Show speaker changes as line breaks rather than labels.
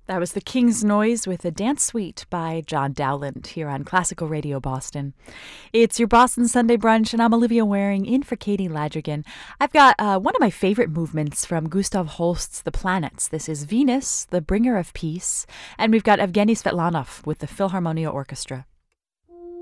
That was The King's Noise with a Dance Suite by John Dowland here on Classical Radio Boston. It's your Boston Sunday Brunch, and I'm Olivia Waring in for Katie Ladrigan. I've got one of my favorite movements from Gustav Holst's The Planets. This is Venus, the Bringer of Peace, and we've got Evgeny Svetlanov with the Philharmonia Orchestra.